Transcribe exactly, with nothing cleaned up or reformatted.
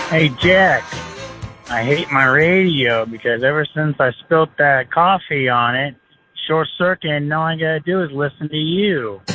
Hey, Jack, I hate my radio because ever since I spilt that coffee on it, short circuit, and all I gotta do is listen to you.